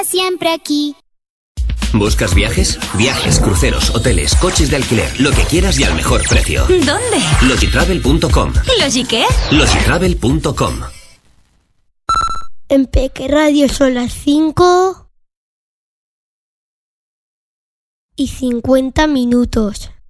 Siempre aquí. ¿Buscas viajes? Viajes, cruceros, hoteles, coches de alquiler, lo que quieras y al mejor precio. ¿Dónde? Logitravel.com. ¿Logi qué? Logitravel.com. En Peque Radio son las 5:50.